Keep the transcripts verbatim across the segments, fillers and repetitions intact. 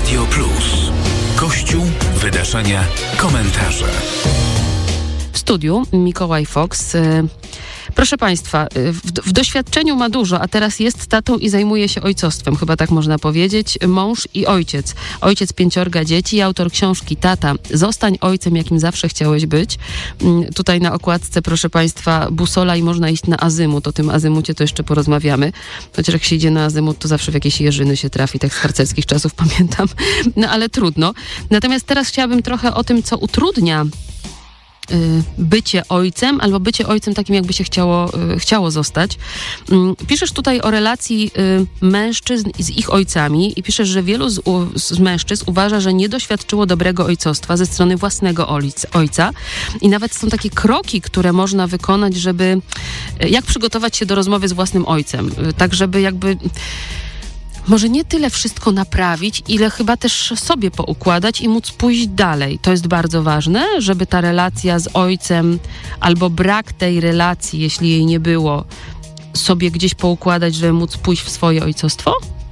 Radio Plus. Kościół, wydarzenia, komentarze. W studiu Mikołaj Fox. Proszę Państwa, w, w doświadczeniu ma dużo, a teraz jest tatą i zajmuje się ojcostwem, chyba tak można powiedzieć. Mąż i ojciec. Ojciec pięciorga dzieci, autor książki Tata, zostań ojcem, jakim zawsze chciałeś być. Tutaj na okładce, proszę Państwa, busola i można iść na azymut. O tym azymucie to jeszcze porozmawiamy. Chociaż jak się idzie na azymut, to zawsze w jakieś jeżyny się trafi, tak z harcerskich czasów pamiętam. No ale trudno. Natomiast teraz chciałabym trochę o tym, co utrudnia bycie ojcem, albo bycie ojcem takim, jakby się chciało, chciało zostać. Piszesz tutaj o relacji mężczyzn z ich ojcami i piszesz, że wielu z, z mężczyzn uważa, że nie doświadczyło dobrego ojcostwa ze strony własnego ojca i nawet są takie kroki, które można wykonać, żeby jak przygotować się do rozmowy z własnym ojcem, tak żeby jakby może nie tyle wszystko naprawić, ile chyba też sobie poukładać i móc pójść dalej. To jest bardzo ważne, żeby ta relacja z ojcem albo brak tej relacji, jeśli jej nie było, sobie gdzieś poukładać, żeby móc pójść w swoje ojcostwo?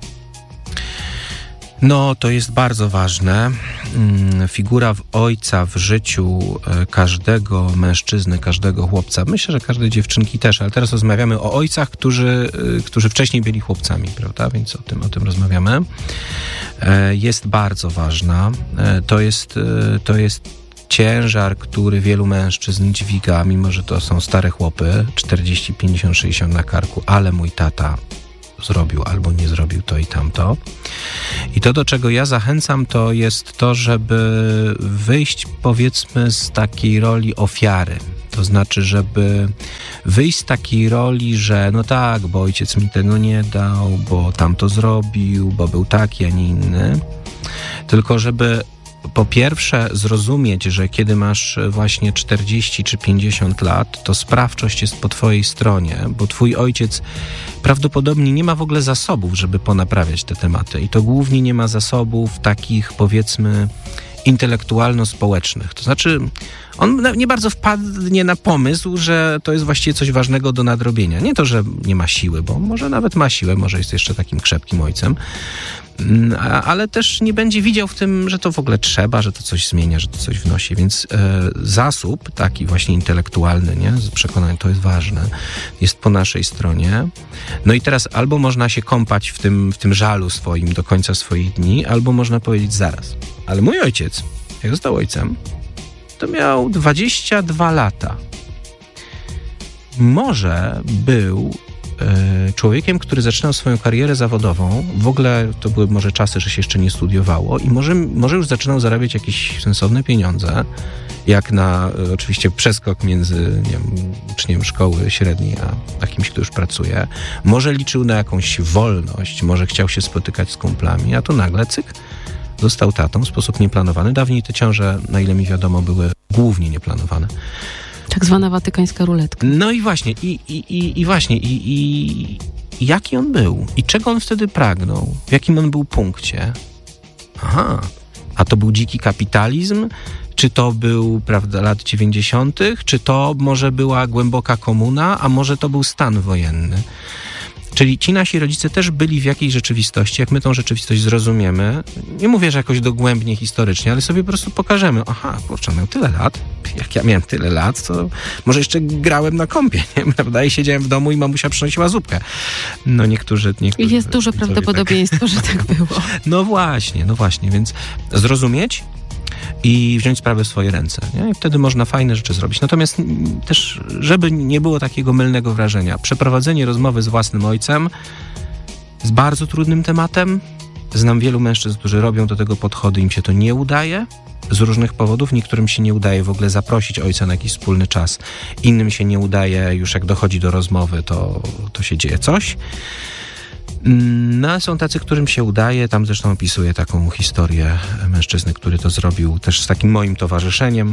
No, to jest bardzo ważne. Figura ojca w życiu każdego mężczyzny, każdego chłopca, myślę, że każdej dziewczynki też, ale teraz rozmawiamy o ojcach, którzy, którzy wcześniej byli chłopcami, prawda? Więc o tym, o tym rozmawiamy. Jest bardzo ważna. To jest, to jest ciężar, który wielu mężczyzn dźwiga, mimo że to są stare chłopy, czterdzieści, pięćdziesiąt, sześćdziesiąt na karku, ale mój tata zrobił albo nie zrobił to i tamto. I to, do czego ja zachęcam, to jest to, żeby wyjść, powiedzmy, z takiej roli ofiary. To znaczy, żeby wyjść z takiej roli, że no tak, bo ojciec mi tego nie dał, bo tamto zrobił, bo był taki, a nie inny. Tylko żeby po pierwsze zrozumieć, że kiedy masz właśnie czterdzieści czy pięćdziesiąt lat, to sprawczość jest po twojej stronie, bo twój ojciec prawdopodobnie nie ma w ogóle zasobów, żeby ponaprawiać te tematy. I to głównie nie ma zasobów takich, powiedzmy, intelektualno-społecznych. To znaczy, on nie bardzo wpadnie na pomysł, że to jest właściwie coś ważnego do nadrobienia. Nie to, że nie ma siły, bo może nawet ma siłę, może jest jeszcze takim krzepkim ojcem, ale też nie będzie widział w tym, że to w ogóle trzeba, że to coś zmienia, że to coś wnosi. Więc e, zasób taki właśnie intelektualny, nie, z przekonania, to jest ważne, jest po naszej stronie. No i teraz albo można się kąpać w tym, w tym żalu swoim do końca swoich dni, albo można powiedzieć zaraz. Ale mój ojciec, jak został ojcem, to miał dwadzieścia dwa lata. Może był człowiekiem, który zaczynał swoją karierę zawodową, w ogóle to były może czasy, że się jeszcze nie studiowało i może, może już zaczynał zarabiać jakieś sensowne pieniądze, jak na oczywiście przeskok między, nie wiem, uczniem szkoły średniej a, a kimś, kto już pracuje. Może liczył na jakąś wolność, może chciał się spotykać z kumplami, a tu nagle cyk, został tatą w sposób nieplanowany. Dawniej te ciąże, na ile mi wiadomo, były głównie nieplanowane. Tak zwana watykańska ruletka. No i właśnie, i, i, i, i właśnie, i, i jaki on był? I czego on wtedy pragnął? W jakim on był punkcie? Aha, a to był dziki kapitalizm? Czy to był, prawda, lat dziewięćdziesiątych? Czy to może była głęboka komuna? A może to był stan wojenny? Czyli ci nasi rodzice też byli w jakiejś rzeczywistości, jak my tą rzeczywistość zrozumiemy, nie mówię, że jakoś dogłębnie historycznie, ale sobie po prostu pokażemy, aha, kurczę, miał tyle lat, jak ja miałem tyle lat, to może jeszcze grałem na kompie, nie? Prawda? I siedziałem w domu i mamusia przynosiła zupkę. No niektórzy... niektórzy Jest duże prawdopodobieństwo, tak. że tak było. No właśnie, no właśnie, więc zrozumieć i wziąć sprawę w swoje ręce. Nie? I wtedy można fajne rzeczy zrobić. Natomiast też, żeby nie było takiego mylnego wrażenia, przeprowadzenie rozmowy z własnym ojcem jest bardzo trudnym tematem. Znam wielu mężczyzn, którzy robią do tego podchody, im się to nie udaje z różnych powodów. Niektórym się nie udaje w ogóle zaprosić ojca na jakiś wspólny czas. Innym się nie udaje, już jak dochodzi do rozmowy, to, to się dzieje coś. No, są tacy, którym się udaje. Tam zresztą opisuję taką historię mężczyzny, który to zrobił też z takim moim towarzyszeniem.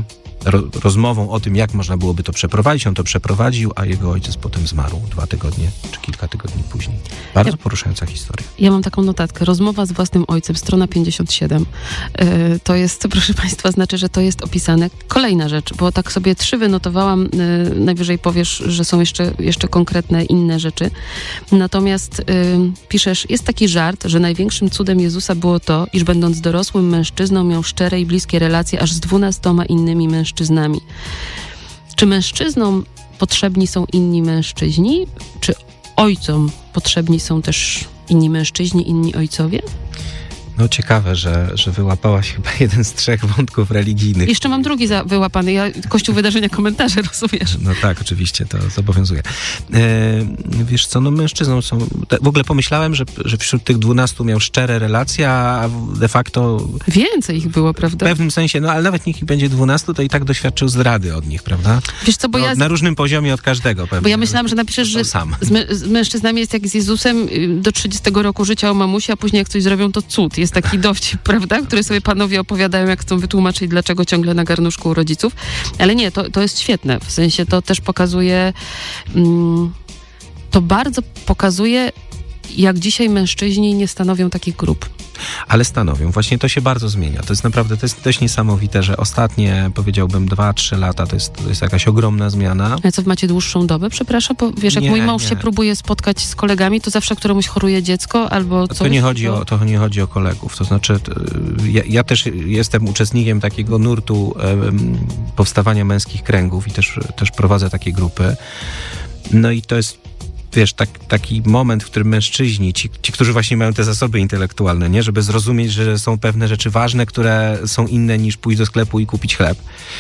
ro, rozmową o tym, jak można byłoby to przeprowadzić. On to przeprowadził, a jego ojciec potem zmarł dwa tygodnie, czy kilka tygodni później. Bardzo ja, poruszająca historia. Ja mam taką notatkę. Rozmowa z własnym ojcem, strona pięćdziesiąt siedem. Yy, to jest, proszę państwa, znaczy, że to jest opisane. Kolejna rzecz, bo tak sobie trzy wynotowałam, yy, najwyżej powiesz, że są jeszcze, jeszcze konkretne inne rzeczy. Natomiast yy, piszesz, jest taki żart, że największym cudem Jezusa było to, iż będąc dorosłym mężczyzną miał szczere i bliskie relacje aż z dwunastoma innymi mężczyznami. Czy mężczyznom potrzebni są inni mężczyźni? Czy ojcom potrzebni są też inni mężczyźni, inni ojcowie? No ciekawe, że, że wyłapałaś chyba jeden z trzech wątków religijnych. Jeszcze mam drugi za, wyłapany. Ja Kościół Wydarzenia komentarze, rozumiesz? No tak, oczywiście, to zobowiązuje. E, wiesz co, no mężczyzną są... W ogóle pomyślałem, że, że wśród tych dwunastu miał szczere relacje, a de facto... Więcej ich było, prawda? W pewnym sensie, no ale nawet niech ich będzie dwunastu, to i tak doświadczył zdrady od nich, prawda? Wiesz co, bo no, ja... Na różnym poziomie od każdego pewnie. Bo ja myślałam, że napiszesz, że sam. Z, my, z mężczyznami jest jak z Jezusem do trzydziestego roku życia o mamusi, a później jak coś zrobią, to cud. Jest taki dowcip, prawda? Który sobie panowie opowiadają, jak chcą wytłumaczyć, dlaczego ciągle na garnuszku u rodziców. Ale nie, to, to jest świetne. W sensie to też pokazuje... Mm, to bardzo pokazuje, jak dzisiaj mężczyźni nie stanowią takich grup. Ale stanowią. Właśnie to się bardzo zmienia. To jest naprawdę, to jest dość niesamowite, że ostatnie, powiedziałbym, dwa, trzy lata to jest, to jest jakaś ogromna zmiana. A co, macie dłuższą dobę? Przepraszam, bo wiesz, jak nie, mój mąż nie. się próbuje spotkać z kolegami, to zawsze któremuś choruje dziecko albo coś. To nie chodzi o, to nie chodzi o kolegów. To znaczy, ja, ja też jestem uczestnikiem takiego nurtu um, powstawania męskich kręgów i też, też prowadzę takie grupy. No i to jest wiesz, tak, taki moment, w którym mężczyźni, ci, ci, którzy właśnie mają te zasoby intelektualne, nie, żeby zrozumieć, że są pewne rzeczy ważne, które są inne niż pójść do sklepu i kupić chleb,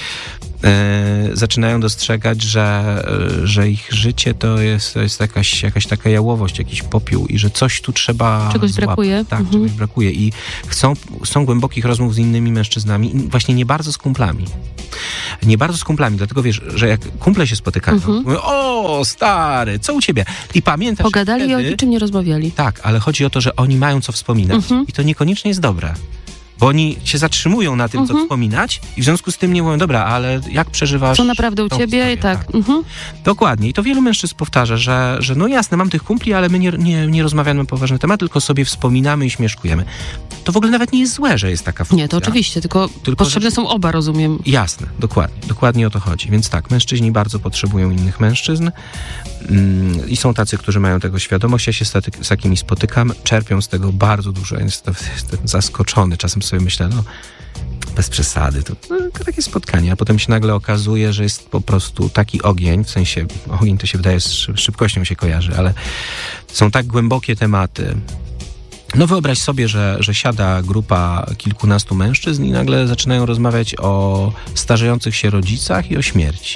e, zaczynają dostrzegać, że, że ich życie to jest, to jest jakaś, jakaś taka jałowość, jakiś popiół i że coś tu trzeba Czegoś złapać. brakuje. Tak, mhm. czegoś brakuje i chcą, chcą głębokich rozmów z innymi mężczyznami, właśnie nie bardzo z kumplami. Nie bardzo z kumplami, dlatego wiesz, że jak kumple się spotykają, Mhm. mówią, o stary, co u ciebie? I pamiętasz Pogadali wtedy, i o niczym nie rozmawiali. Tak, ale chodzi o to, że oni mają co wspominać Mhm. i to niekoniecznie jest dobre. Bo oni się zatrzymują na tym, Mhm. co wspominać i w związku z tym nie mówią, dobra, ale jak przeżywasz... Co naprawdę u tą ciebie historię? i tak. tak. Mhm. Dokładnie. I to wielu mężczyzn powtarza, że, że no jasne, mam tych kumpli, ale my nie, nie, nie rozmawiamy na poważny temat, tylko sobie wspominamy i śmieszkujemy. To w ogóle nawet nie jest złe, że jest taka funkcja. Nie, to oczywiście, tylko, Tylko, potrzebne że- są oba, rozumiem. Jasne, dokładnie. Dokładnie o to chodzi. Więc tak, mężczyźni bardzo potrzebują innych mężczyzn mm, i są tacy, którzy mają tego świadomość. Ja się z, taty, z takimi spotykam, czerpią z tego bardzo dużo. Ja Jestem, jestem zaskoczony. Czasem sobie myślę, no bez przesady, to, no, to takie spotkanie, a potem się nagle okazuje, że jest po prostu taki ogień, w sensie ogień to się wydaje z szy- szybkością się kojarzy, ale są tak głębokie tematy. No wyobraź sobie, że, że siada grupa kilkunastu mężczyzn i nagle zaczynają rozmawiać o starzejących się rodzicach i o śmierci.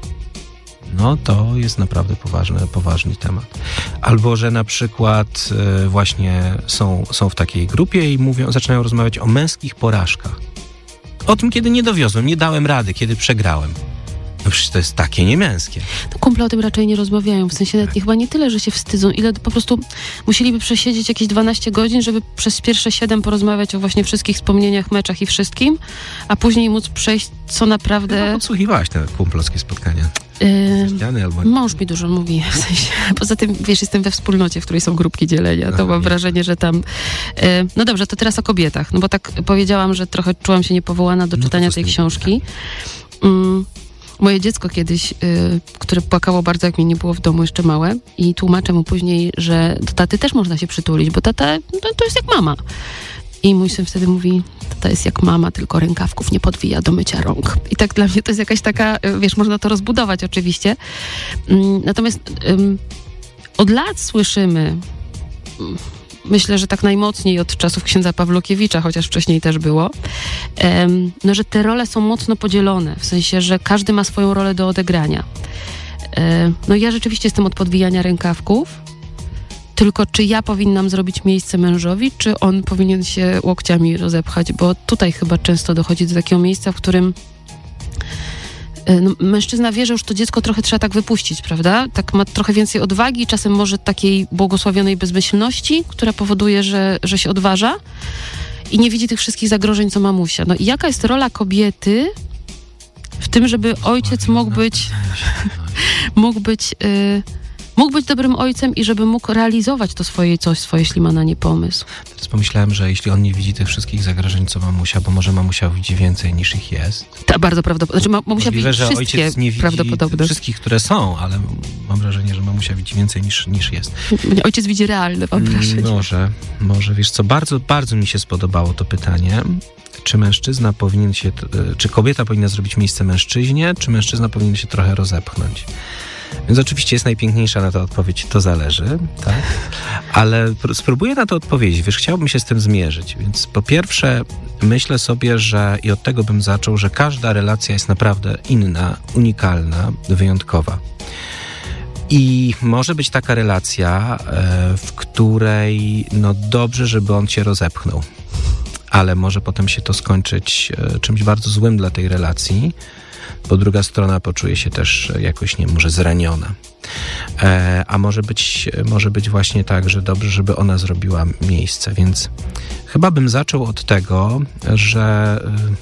No to jest naprawdę poważny, poważny temat. Albo, że na przykład y, właśnie są, są w takiej grupie i mówią, zaczynają rozmawiać o męskich porażkach. O tym, kiedy nie dowiozłem, nie dałem rady, kiedy przegrałem. No przecież to jest takie niemęskie. No, kumple o tym raczej nie rozmawiają. W sensie nawet nie, chyba nie tyle, że się wstydzą, ile po prostu musieliby przesiedzieć jakieś dwanaście godzin, żeby przez pierwsze siedem porozmawiać o właśnie wszystkich wspomnieniach, meczach i wszystkim, a później móc przejść, co naprawdę... Chyba podsłuchiwałaś te kumplowskie spotkania. Yy, Ściany albo... Mąż mi dużo mówi, w sensie, poza tym, wiesz, jestem we wspólnocie, w której są grupki dzielenia, to Aha, mam nie. wrażenie, że tam... E, no dobrze, to teraz o kobietach, no bo tak powiedziałam, że trochę czułam się niepowołana do No to czytania co z tej tymi książki. Mm, moje dziecko kiedyś, y, które płakało bardzo, jak mnie nie było w domu, jeszcze małe, i tłumaczę mu później, że do taty też można się przytulić, bo tata no, to jest jak mama. I mój syn wtedy mówi, tata jest jak mama, tylko rękawków nie podwija do mycia rąk. I tak dla mnie to jest jakaś taka, wiesz, można to rozbudować oczywiście. Mm, Natomiast ym, od lat słyszymy, mm, myślę, że tak najmocniej od czasów księdza Pawlukiewicza, chociaż wcześniej też było, em, no, że te role są mocno podzielone, w sensie, że każdy ma swoją rolę do odegrania. E, no ja rzeczywiście jestem od podwijania rękawków, tylko czy ja powinnam zrobić miejsce mężowi, czy on powinien się łokciami rozepchać, bo tutaj chyba często dochodzi do takiego miejsca, w którym e, no, mężczyzna wie, że już to dziecko trochę trzeba tak wypuścić, prawda? Tak ma trochę więcej odwagi, czasem może takiej błogosławionej bezmyślności, która powoduje, że, że się odważa i nie widzi tych wszystkich zagrożeń, co mamusia. No i jaka jest rola kobiety w tym, żeby ojciec mógł być, mógł być, y, mógł być dobrym ojcem i żeby mógł realizować to swoje coś, swoje, jeśli ma na nie pomysł. Teraz pomyślałem, że jeśli on nie widzi tych wszystkich zagrożeń, co mamusia, bo może mamusia widzi więcej niż ich jest. Ta, bardzo prawdopodobne. Znaczy, ma, mamusia Możliwe, widzi że wszystkie ojciec nie widzi prawdopodobne. wszystkich, które są, ale mam wrażenie, że mamusia widzi więcej niż, niż jest. Ojciec widzi realne, mam wrażenie. Może, może, wiesz co, bardzo, bardzo mi się spodobało to pytanie. Czy mężczyzna powinien się, czy kobieta powinna zrobić miejsce mężczyźnie, czy mężczyzna powinien się trochę rozepchnąć? Więc oczywiście jest najpiękniejsza na to odpowiedź, to zależy, tak? Ale spróbuję na to odpowiedzieć, wiesz, chciałbym się z tym zmierzyć. Więc po pierwsze myślę sobie, że i od tego bym zaczął, że każda relacja jest naprawdę inna, unikalna, wyjątkowa. I może być taka relacja, w której no dobrze, żeby on cię rozepchnął, ale może potem się to skończyć czymś bardzo złym dla tej relacji, bo druga strona poczuje się też jakoś, nie może zraniona. E, a może być, może być właśnie tak, że dobrze, żeby ona zrobiła miejsce. Więc chyba bym zaczął od tego, że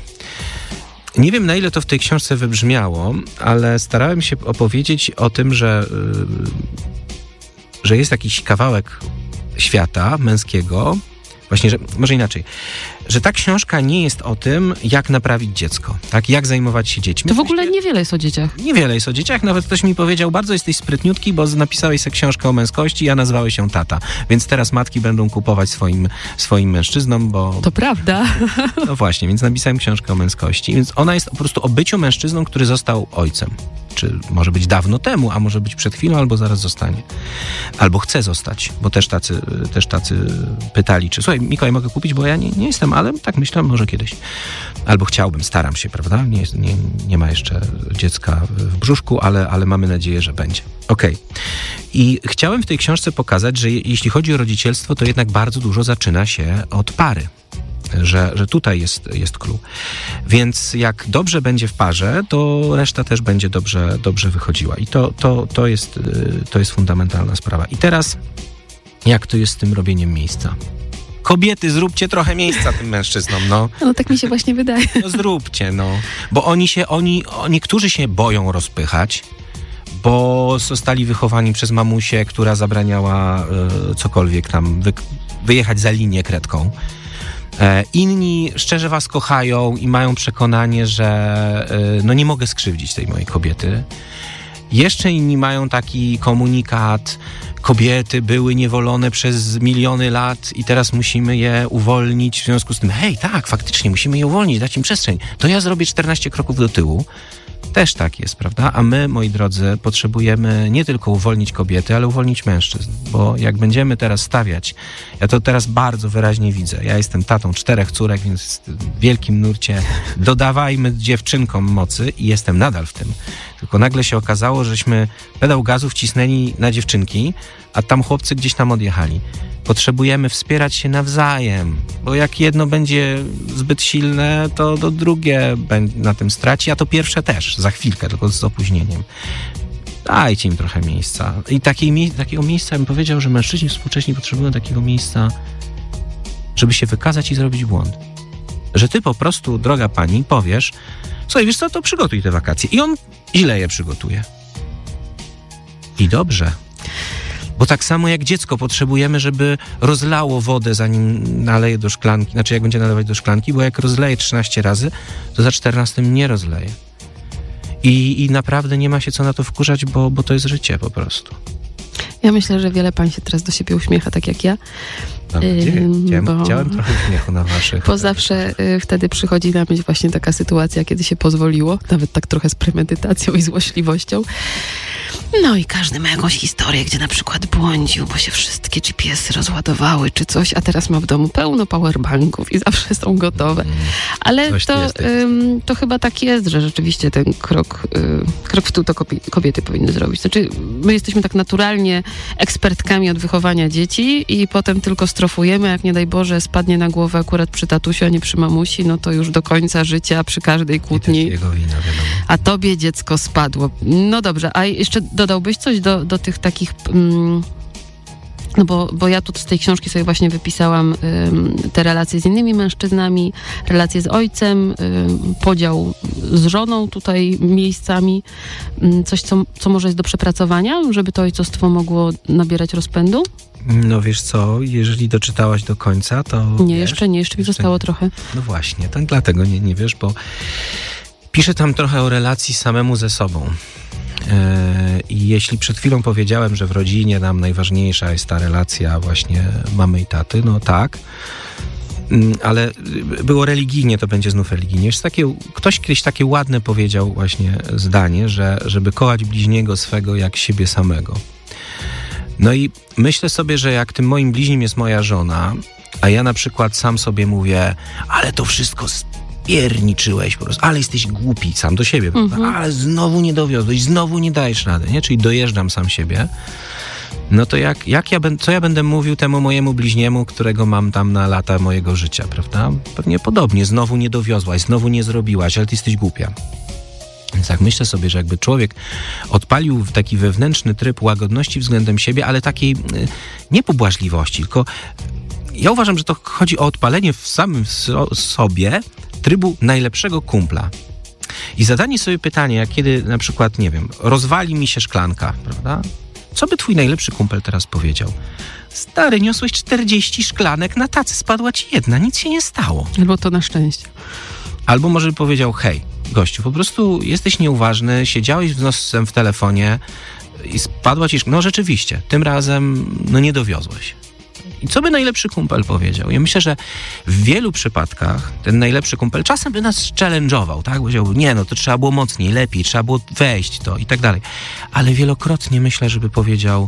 y, nie wiem, na ile to w tej książce wybrzmiało, ale starałem się opowiedzieć o tym, że, y, że jest jakiś kawałek świata męskiego, właśnie, że może inaczej, że ta książka nie jest o tym, jak naprawić dziecko, tak, jak zajmować się dziećmi. To w ogóle niewiele jest o dzieciach. Niewiele jest o dzieciach, nawet ktoś mi powiedział, bardzo jesteś sprytniutki, bo napisałeś sobie książkę o męskości, a nazwałeś się tata, więc teraz matki będą kupować swoim, swoim mężczyznom, bo... To prawda. No właśnie, więc napisałem książkę o męskości, więc ona jest po prostu o byciu mężczyzną, który został ojcem. Czy może być dawno temu, a może być przed chwilą, albo zaraz zostanie. Albo chce zostać, bo też tacy, też tacy pytali, czy słuchaj, Mikołaj, mogę kupić, bo ja nie, nie jestem, ale tak myślę, może kiedyś. Albo chciałbym, staram się, prawda? Nie, nie, nie ma jeszcze dziecka w brzuszku, ale, ale mamy nadzieję, że będzie. Okej. Okay. I chciałem w tej książce pokazać, że je, jeśli chodzi o rodzicielstwo, to jednak bardzo dużo zaczyna się od pary. Że, że tutaj jest, jest clue. Więc jak dobrze będzie w parze, to reszta też będzie dobrze, dobrze wychodziła. I to, to, to, jest, to jest fundamentalna sprawa. I teraz, jak to jest z tym robieniem miejsca? Kobiety, zróbcie trochę miejsca tym mężczyznom, no. No tak mi się właśnie wydaje. No zróbcie, no. Bo oni się, oni, niektórzy się boją rozpychać, bo zostali wychowani przez mamusię, która zabraniała y, cokolwiek tam, wy, wyjechać za linię kredką. Inni szczerze was kochają i mają przekonanie, że no nie mogę skrzywdzić tej mojej kobiety. Jeszcze inni mają taki komunikat, kobiety były niewolone przez miliony lat i teraz musimy je uwolnić. W związku z tym, hej, tak, faktycznie musimy je uwolnić, dać im przestrzeń. To ja zrobię czternaście kroków do tyłu. Też tak jest, prawda? A my, moi drodzy, potrzebujemy nie tylko uwolnić kobiety, ale uwolnić mężczyzn. Bo jak będziemy teraz stawiać, ja to teraz bardzo wyraźnie widzę. Ja jestem tatą czterech córek, więc w wielkim nurcie dodawajmy dziewczynkom mocy i jestem nadal w tym. Tylko nagle się okazało, żeśmy pedał gazu wcisnęli na dziewczynki, a tam chłopcy gdzieś tam odjechali. Potrzebujemy wspierać się nawzajem, bo jak jedno będzie zbyt silne, to, to drugie na tym straci, a to pierwsze też, za chwilkę, tylko z opóźnieniem. Dajcie im trochę miejsca. I takiej, takiego miejsca bym powiedział, że mężczyźni współcześni potrzebują takiego miejsca, żeby się wykazać i zrobić błąd. Że ty po prostu, droga pani, powiesz, słuchaj, wiesz co, to przygotuj te wakacje. I on źle je przygotuje. I dobrze. Bo tak samo jak dziecko potrzebujemy, żeby rozlało wodę, zanim naleje do szklanki. Znaczy, jak będzie nalewać do szklanki, bo jak rozleje trzynaście razy, to za czternastym nie rozleje. I, i naprawdę nie ma się co na to wkurzać, bo, bo to jest życie po prostu. Ja myślę, że wiele pań się teraz do siebie uśmiecha, tak jak ja. Mam nadzieję. Chciałem, bo chciałem trochę uśmiechu na waszych. Bo zawsze y, wtedy przychodzi na myśl właśnie taka sytuacja, kiedy się pozwoliło, nawet tak trochę z premedytacją i złośliwością. No i każdy ma jakąś historię, gdzie na przykład błądził, bo się wszystkie G P S-y rozładowały czy coś, a teraz ma w domu pełno powerbanków i zawsze są gotowe. Ale to, ym, to chyba tak jest, że rzeczywiście ten krok, y, krok w tył to kobiety powinny zrobić. Znaczy, my jesteśmy tak naturalnie ekspertkami od wychowania dzieci i potem tylko strofujemy, jak nie daj Boże spadnie na głowę akurat przy tatusiu, a nie przy mamusi, no to już do końca życia przy każdej kłótni. Jego wina, wiadomo. A tobie dziecko spadło. No dobrze, a jeszcze dodałbyś coś do, do tych takich... Mm, No bo, bo ja tu z tej książki sobie właśnie wypisałam ym, te relacje z innymi mężczyznami, relacje z ojcem, ym, podział z żoną tutaj miejscami. Ym, coś, co, co może jest do przepracowania, żeby to ojcostwo mogło nabierać rozpędu? No wiesz co, jeżeli doczytałaś do końca, to Nie, wiesz, jeszcze nie, jeszcze mi zostało nie. trochę. No właśnie, tak dlatego nie, nie wiesz, bo piszę tam trochę o relacji samemu ze sobą. I jeśli przed chwilą powiedziałem, że w rodzinie nam najważniejsza jest ta relacja właśnie mamy i taty, no tak, ale było religijnie, to będzie znów religijnie. Jest takie, ktoś kiedyś takie ładne powiedział właśnie zdanie, że żeby kochać bliźniego swego jak siebie samego. No i myślę sobie, że jak tym moim bliźnim jest moja żona, a ja na przykład sam sobie mówię, ale to wszystko spierniczyłeś po prostu, ale jesteś głupi sam do siebie, mhm. ale znowu nie dowiozłeś, znowu nie dajesz rady, nie? Czyli dojeżdżam sam siebie. No to jak, jak ja ben, co ja będę mówił temu mojemu bliźniemu, którego mam tam na lata mojego życia, prawda? Pewnie podobnie, znowu nie dowiozłaś, znowu nie zrobiłaś, ale ty jesteś głupia. Więc tak myślę sobie, że jakby człowiek odpalił w taki wewnętrzny tryb łagodności względem siebie, ale takiej nie pobłażliwości, tylko ja uważam, że to chodzi o odpalenie w samym so, sobie trybu najlepszego kumpla. I zadanie sobie pytania, jak kiedy na przykład, nie wiem, rozwali mi się szklanka, prawda? Co by twój najlepszy kumpel teraz powiedział? Stary, niosłeś czterdzieści szklanek na tacy, spadła ci jedna, nic się nie stało. Albo to na szczęście. Albo może by powiedział, hej, gościu, po prostu jesteś nieuważny, siedziałeś z nosem w telefonie i spadła ci szklanka. No rzeczywiście, tym razem no nie dowiozłeś. I co by najlepszy kumpel powiedział? Ja myślę, że w wielu przypadkach ten najlepszy kumpel czasem by nas challenge'ował, tak? Powiedział, nie, no to trzeba było mocniej, lepiej, trzeba było wejść to i tak dalej. Ale wielokrotnie myślę, żeby powiedział,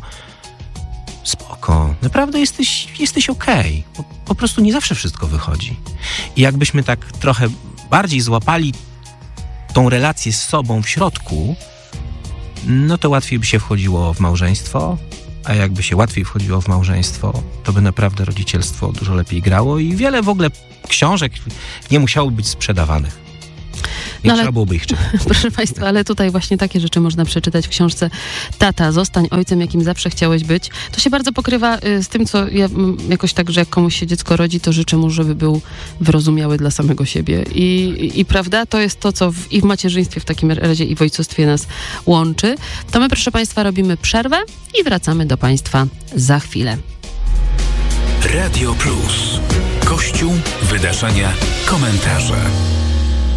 spoko, naprawdę jesteś, jesteś okej. Po, po prostu nie zawsze wszystko wychodzi. I jakbyśmy tak trochę bardziej złapali tą relację z sobą w środku, no to łatwiej by się wchodziło w małżeństwo, a jakby się łatwiej wchodziło w małżeństwo, to by naprawdę rodzicielstwo dużo lepiej grało i wiele w ogóle książek nie musiało być sprzedawanych. Nie no trzeba byłoby ich czytać. Proszę Państwa, ale tutaj właśnie takie rzeczy można przeczytać w książce Tata, zostań ojcem, jakim zawsze chciałeś być. To się bardzo pokrywa z tym, co ja jakoś tak, że jak komuś się dziecko rodzi, to życzę mu, żeby był wyrozumiały dla samego siebie. I, i, i prawda, to jest to, co w, i w macierzyństwie w takim razie i w ojcostwie nas łączy. To my, proszę Państwa, robimy przerwę i wracamy do Państwa za chwilę. Radio Plus. Kościół, wydarzenia, komentarze.